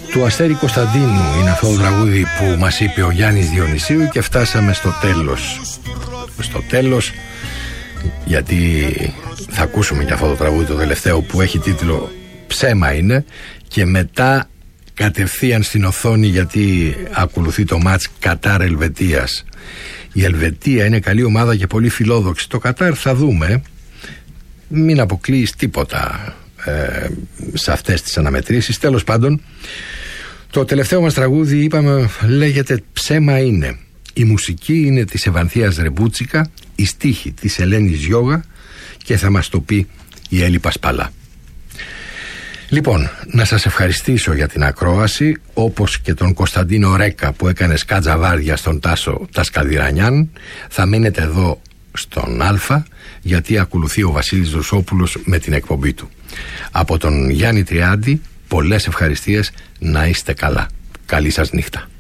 Του Αστέρη Κωνσταντίνου είναι αυτό το τραγούδι που μας είπε ο Γιάννης Διονυσίου και φτάσαμε στο τέλος. Στο τέλος, γιατί θα ακούσουμε και αυτό το τραγούδι το τελευταίο που έχει τίτλο «Ψέμα είναι» και μετά κατευθείαν στην οθόνη, γιατί ακολουθεί το μάτς Κατάρ Ελβετίας. Η Ελβετία είναι καλή ομάδα και πολύ φιλόδοξη. Το Κατάρ θα δούμε. Μην αποκλείεις τίποτα σε αυτές τις αναμετρήσεις. Τέλος πάντων, το τελευταίο μας τραγούδι, είπαμε, λέγεται «Ψέμα είναι». Η μουσική είναι της Ευανθίας Ρεμπούτσικα, η στίχη της Ελένης Γιώγα και θα μας το πει η Έλλη Πασπαλά. Λοιπόν, να σας ευχαριστήσω για την ακρόαση, όπως και τον Κωνσταντίνο Ρέκα που έκανε σκατζαβάρια στον Τάσο Τασκαλιρανιάν. Θα μείνετε εδώ στον Α, γιατί ακολουθεί ο Βασίλης Ρουσόπουλος με την εκπομπή του. Από τον Γιάννη Τριάντη, πολλές ευχαριστίες, να είστε καλά. Καλή σας νύχτα.